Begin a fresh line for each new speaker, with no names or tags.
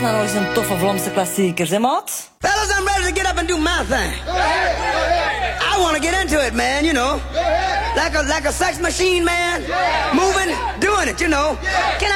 nou eens een toffe Vlaamse klassieker, hè, maat?
Fellas, I'm ready to get up and do my thing. I want to get into it, man, you know. Like a sex machine, man. Moving, doing it, you know. Can I